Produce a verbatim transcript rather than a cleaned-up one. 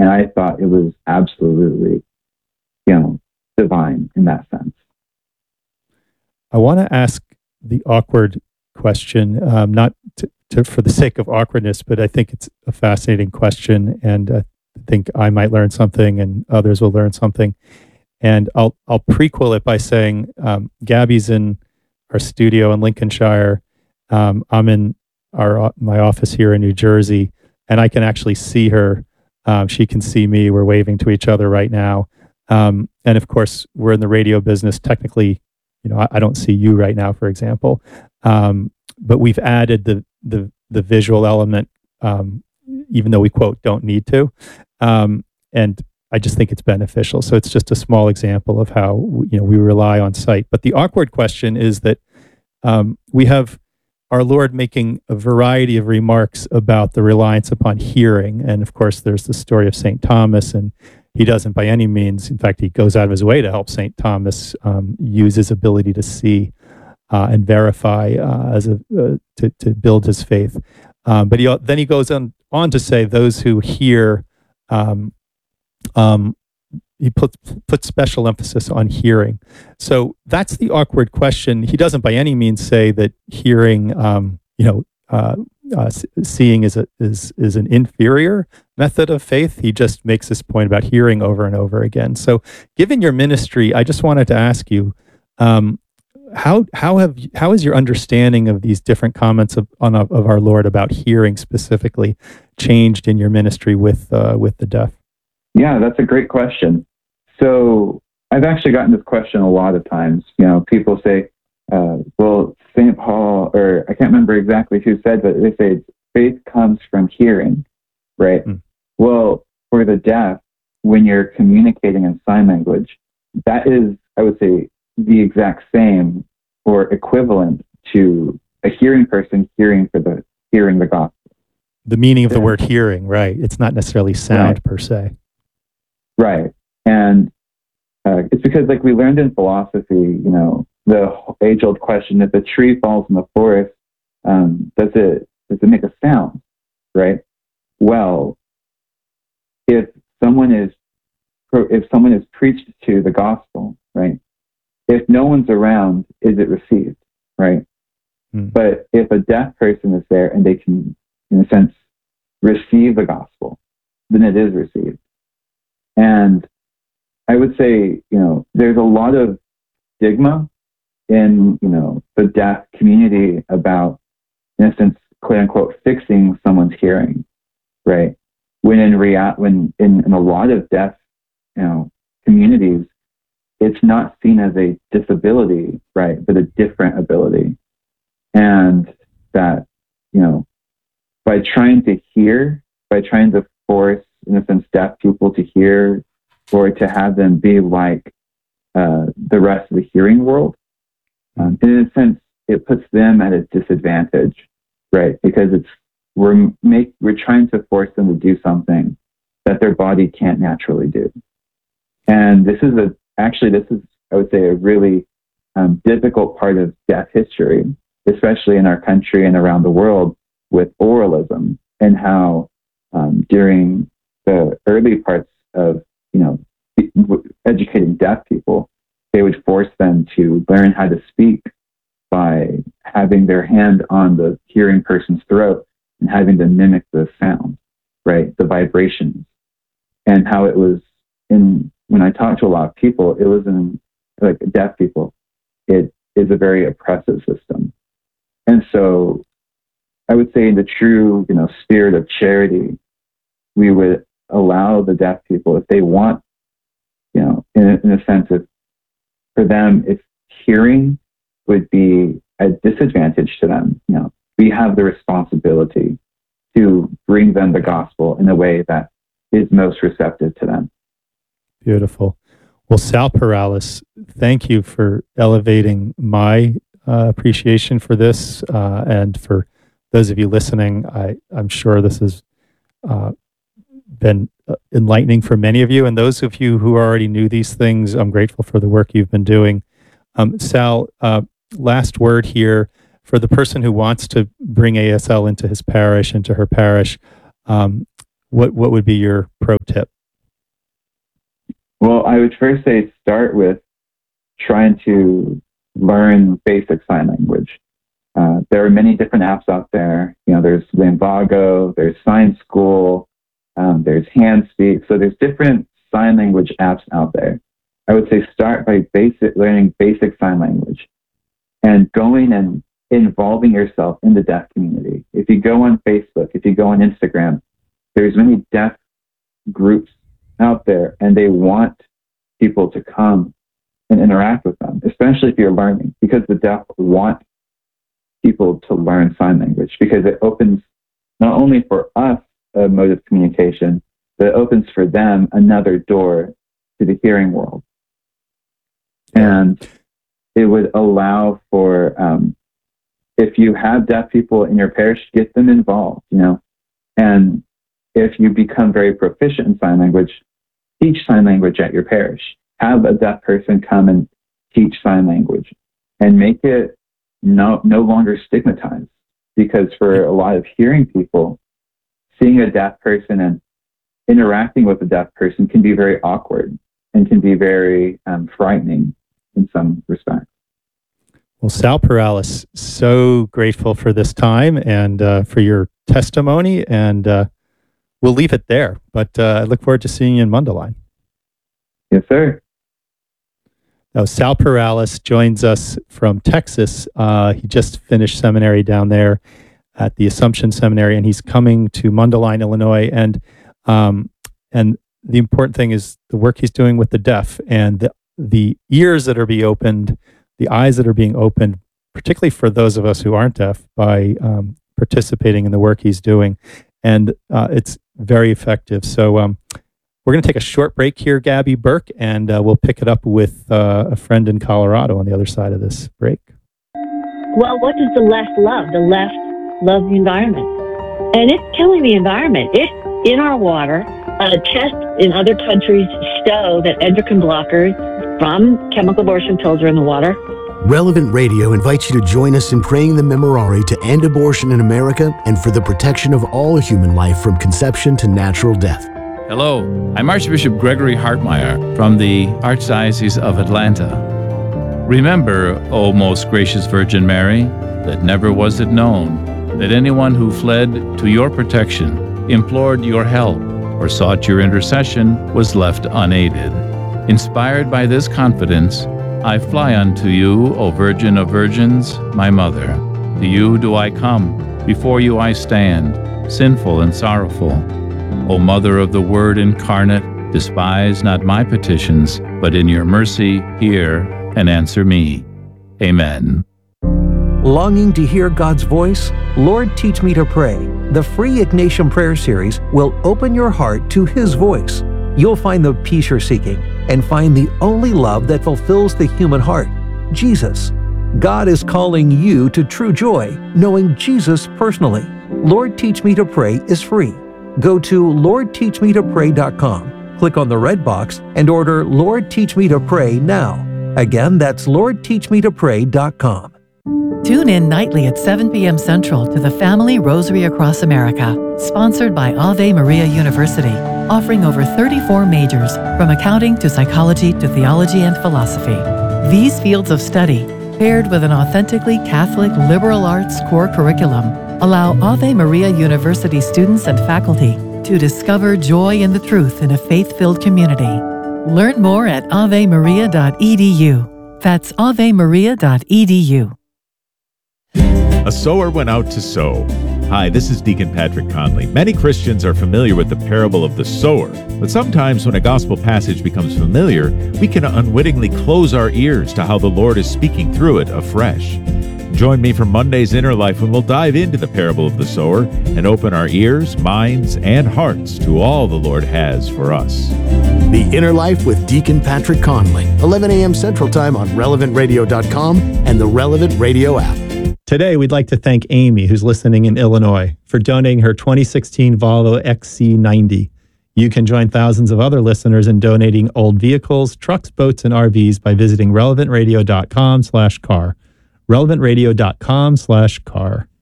And I thought it was absolutely, you know, divine in that sense. I want to ask the awkward question, um, not to, to, for the sake of awkwardness, but I think it's a fascinating question, and I think I might learn something, and others will learn something. And I'll I'll prequel it by saying, um, Gabby's in our studio in Lincolnshire. Um, I'm in our my office here in New Jersey, and I can actually see her. Um, she can see me. We're waving to each other right now. Um, and of course, we're in the radio business. Technically, you know, I, I don't see you right now, for example. Um, but we've added the the the visual element, um, even though we quote don't need to. Um, and I just think it's beneficial. So it's just a small example of how, you know, we rely on sight. But the awkward question is that um, we have our Lord making a variety of remarks about the reliance upon hearing. And of course, there's the story of Saint Thomas, and he doesn't by any means, in fact, he goes out of his way to help Saint Thomas um, use his ability to see uh, and verify uh, as a, uh, to, to build his faith. Um, but he, then he goes on, on to say those who hear, um, um, he puts puts special emphasis on hearing. So that's the awkward question. He doesn't by any means say that hearing, um, you know, uh, uh, seeing is a is is an inferior method of faith. He just makes this point about hearing over and over again. So, given your ministry, I just wanted to ask you, um, how how have how is your understanding of these different comments of on of our Lord about hearing specifically changed in your ministry with uh, with the deaf? Yeah, that's a great question. So I've actually gotten this question a lot of times. You know, people say, uh, well, Saint Paul, or I can't remember exactly who said, but they say faith comes from hearing, right? Mm. Well, for the deaf, when you're communicating in sign language, that is, I would say, the exact same or equivalent to a hearing person hearing for the hearing the gospel. The meaning of the word hearing, right? It's not necessarily sound right. per se. Right. And uh, it's because, like we learned in philosophy, you know, the age-old question: if a tree falls in the forest, um, does it does it make a sound? Right. Well, if someone is if someone is preached to the gospel, right? If no one's around, is it received? Right. Mm. But if a deaf person is there and they can, in a sense, receive the gospel, then it is received. And I would say, you know, there's a lot of stigma in, you know, the deaf community about, in a sense, quote unquote, fixing someone's hearing, right? When in rea- when in, in a lot of deaf, you know, communities, it's not seen as a disability, right, but a different ability. And that, you know, by trying to hear, by trying to force, in a sense, deaf people to hear, or to have them be like uh, the rest of the hearing world, um, in a sense, it puts them at a disadvantage, right? Because it's we're make we're trying to force them to do something that their body can't naturally do. And this is a actually this is I would say a really um, difficult part of deaf history, especially in our country and around the world, with oralism, and how um, during the early parts of, you know, educating deaf people, they would force them to learn how to speak by having their hand on the hearing person's throat and having to mimic the sound, right, the vibrations. And how it was in, when I talked to a lot of people, it was in, like, deaf people, it is a very oppressive system. And so I would say in the true, you know, spirit of charity, we would allow the deaf people, if they want, you know, in a, in a sense of, for them, if hearing would be a disadvantage to them, you know, we have the responsibility to bring them the gospel in a way that is most receptive to them. Beautiful. Well, Sal Perales, thank you for elevating my uh, appreciation for this, uh, and for those of you listening, I, I'm sure this has uh, been enlightening for many of you. And those of you who already knew these things, I'm grateful for the work you've been doing. Um, Sal, uh, last word here for the person who wants to bring A S L into his parish, into her parish. Um, what what would be your pro tip? Well, I would first say start with trying to learn basic sign language. Uh, there are many different apps out there. You know, there's Lanvago, there's Sign School, um, there's Handspeak. So there's different sign language apps out there. I would say start by basic learning basic sign language and going and involving yourself in the deaf community. If you go on Facebook, if you go on Instagram, there's many deaf groups out there, and they want people to come and interact with them, especially if you're learning, because the deaf want people to learn sign language, because it opens not only for us a mode of communication, but it opens for them another door to the hearing world. And it would allow for, um, if you have deaf people in your parish, get them involved, you know. And if you become very proficient in sign language, teach sign language at your parish. Have a deaf person come and teach sign language, and make it no, no longer stigmatized. Because for a lot of hearing people, seeing a deaf person and interacting with a deaf person can be very awkward and can be very um, frightening in some respects. Well, Sal Perales, so grateful for this time and uh, for your testimony, and uh, we'll leave it there. But uh, I look forward to seeing you in Mundelein. Yes, sir. Now, Sal Perales joins us from Texas. Uh, he just finished seminary down there at the Assumption Seminary, and he's coming to Mundelein, Illinois. And um, and the important thing is the work he's doing with the deaf, and the, the ears that are being opened, the eyes that are being opened, particularly for those of us who aren't deaf, by um, participating in the work he's doing. And uh, it's very effective. So um, we're going to take a short break here, Gabby Burke, and uh, we'll pick it up with uh, a friend in Colorado on the other side of this break. Well, what does the left love? The left loves the environment. And it's killing the environment. It's in our water. Uh, tests in other countries show that endocrine blockers from chemical abortion pills are in the water. Relevant Radio invites you to join us in praying the Memorare to end abortion in America and for the protection of all human life from conception to natural death. Hello, I'm Archbishop Gregory Hartmeyer from the Archdiocese of Atlanta. Remember, O most gracious Virgin Mary, that never was it known that anyone who fled to your protection, implored your help, or sought your intercession was left unaided. Inspired by this confidence, I fly unto you, O Virgin of Virgins, my Mother. To you do I come, before you I stand, sinful and sorrowful. O Mother of the Word incarnate, despise not my petitions, but in your mercy hear and answer me. Amen. Longing to hear God's voice? Lord, Teach Me to Pray. The free Ignatian Prayer Series will open your heart to His voice. You'll find the peace you're seeking and find the only love that fulfills the human heart, Jesus. God is calling you to true joy, knowing Jesus personally. Lord, Teach Me to Pray is free. Go to lord teach me to pray dot com, click on the red box, and order Lord, Teach Me to Pray now. Again, that's lord teach me to pray dot com. Tune in nightly at seven p.m. Central to the Family Rosary Across America, sponsored by Ave Maria University, offering over thirty-four majors, from accounting to psychology to theology and philosophy. These fields of study, paired with an authentically Catholic liberal arts core curriculum, allow Ave Maria University students and faculty to discover joy in the truth in a faith-filled community. Learn more at ave maria dot e d u. That's ave maria dot e d u. A sower went out to sow. Hi, this is Deacon Patrick Conley. Many Christians are familiar with the parable of the sower, but sometimes when a gospel passage becomes familiar, we can unwittingly close our ears to how the Lord is speaking through it afresh. Join me for Monday's Inner Life when we'll dive into the parable of the sower and open our ears, minds, and hearts to all the Lord has for us. The Inner Life with Deacon Patrick Conley, eleven a.m. Central Time on relevant radio dot com and the Relevant Radio app. Today, we'd like to thank Amy, who's listening in Illinois, for donating her twenty sixteen Volvo X C ninety. You can join thousands of other listeners in donating old vehicles, trucks, boats, and R Vs by visiting relevant radio dot com slash car. relevant radio dot com slash car.